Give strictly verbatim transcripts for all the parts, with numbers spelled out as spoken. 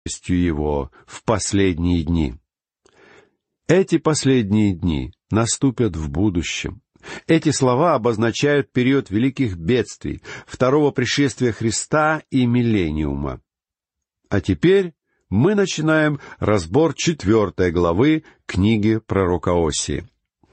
его в последние дни. Эти последние дни наступят в будущем. Эти слова обозначают период великих бедствий, второго пришествия Христа и миллениума. А теперь мы начинаем разбор четвертой главы книги пророка Осии.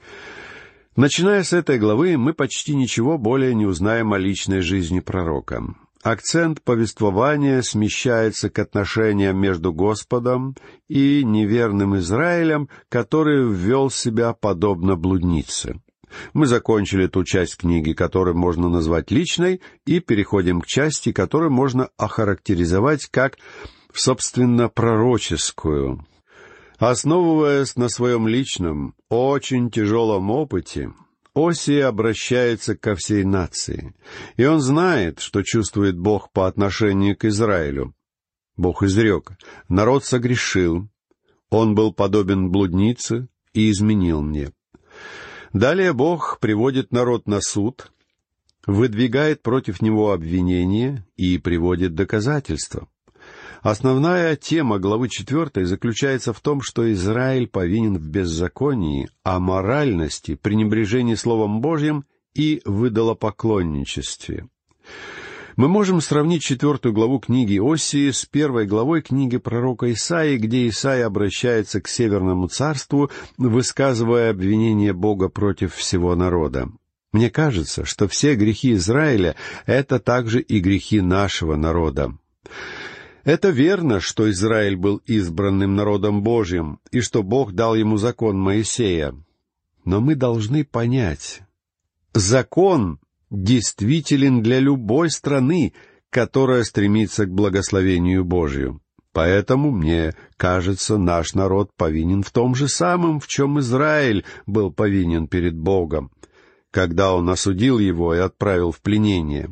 Начиная с этой главы, мы почти ничего более не узнаем о личной жизни пророка. Акцент повествования смещается к отношениям между Господом и неверным Израилем, который ввел себя подобно блуднице. Мы закончили ту часть книги, которую можно назвать личной, и переходим к части, которую можно охарактеризовать как, собственно, пророческую. Основываясь на своем личном, очень тяжелом опыте, Осия обращается ко всей нации, и он знает, что чувствует Бог по отношению к Израилю. Бог изрек: «Народ согрешил, он был подобен блуднице и изменил мне». Далее Бог приводит народ на суд, выдвигает против него обвинения и приводит доказательства. Основная тема главы четвертой заключается в том, что Израиль повинен в беззаконии, аморальности, пренебрежении Словом Божьим и в идолопоклонничестве. Мы можем сравнить четвертую главу книги Осии с первой главой книги пророка Исаии, где Исаия обращается к Северному царству, высказывая обвинение Бога против всего народа. Мне кажется, что все грехи Израиля — это также и грехи нашего народа. Это верно, что Израиль был избранным народом Божьим, и что Бог дал ему закон Моисея. Но мы должны понять, закон действителен для любой страны, которая стремится к благословению Божию. Поэтому, мне кажется, наш народ повинен в том же самом, в чем Израиль был повинен перед Богом, когда он осудил его и отправил в пленение.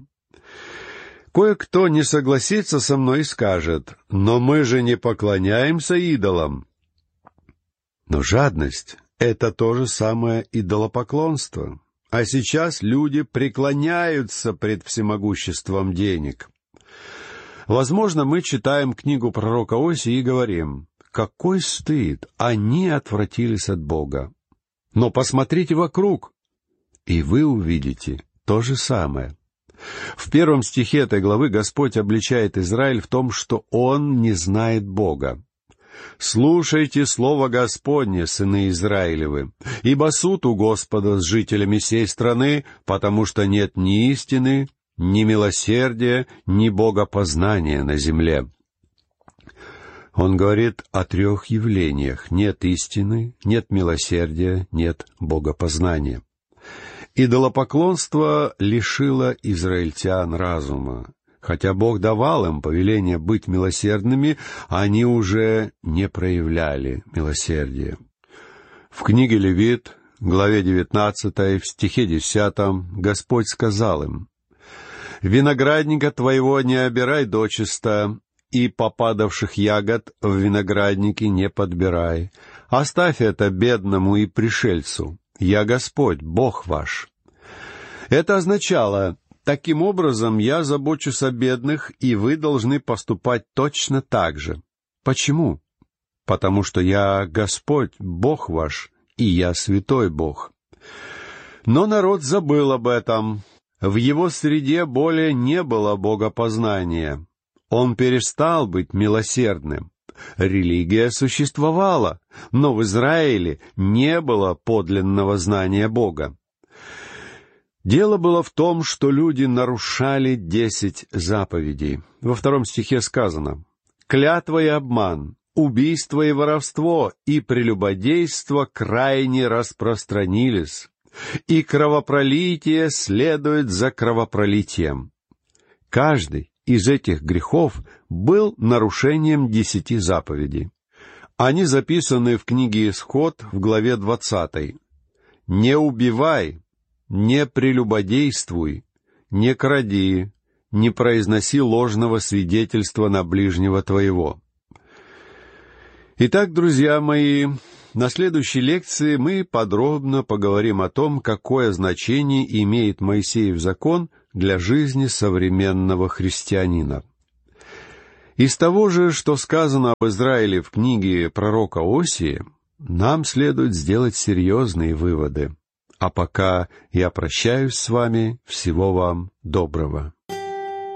Кое-кто не согласится со мной и скажет: «Но мы же не поклоняемся идолам». Но жадность — это то же самое идолопоклонство. А сейчас люди преклоняются пред всемогуществом денег. Возможно, мы читаем книгу пророка Осии и говорим: «Какой стыд! Они отвратились от Бога». Но посмотрите вокруг, и вы увидите то же самое. В первом стихе этой главы Господь обличает Израиль в том, что он не знает Бога. «Слушайте слово Господне, сыны Израилевы, ибо суд у Господа с жителями сей страны, потому что нет ни истины, ни милосердия, ни богопознания на земле». Он говорит о трех явлениях: нет истины, нет милосердия, нет богопознания. Идолопоклонство лишило израильтян разума. Хотя Бог давал им повеление быть милосердными, они уже не проявляли милосердия. В книге Левит, главе девятнадцатой, в стихе десятом, Господь сказал им: «Виноградника твоего не обирай дочисто, и попадавших ягод в винограднике не подбирай. Оставь это бедному и пришельцу. Я Господь, Бог ваш». Это означало: таким образом я забочусь о бедных, и вы должны поступать точно так же. Почему? Потому что я Господь, Бог ваш, и я святой Бог. Но народ забыл об этом. В его среде более не было богопознания. Он перестал быть милосердным. Религия существовала, но в Израиле не было подлинного знания Бога. Дело было в том, что люди нарушали десять заповедей. Во втором стихе сказано: «Клятва и обман, убийство и воровство и прелюбодейство крайне распространились, и кровопролитие следует за кровопролитием». Каждый из этих грехов был нарушением десяти заповедей. Они записаны в книге Исход в главе двадцатой. «Не убивай, не прелюбодействуй, не кради, не произноси ложного свидетельства на ближнего твоего». Итак, друзья мои, на следующей лекции мы подробно поговорим о том, какое значение имеет Моисеев закон для жизни современного христианина. Из того же, что сказано об Израиле в книге пророка Осии, нам следует сделать серьезные выводы. А пока я прощаюсь с вами. Всего вам доброго.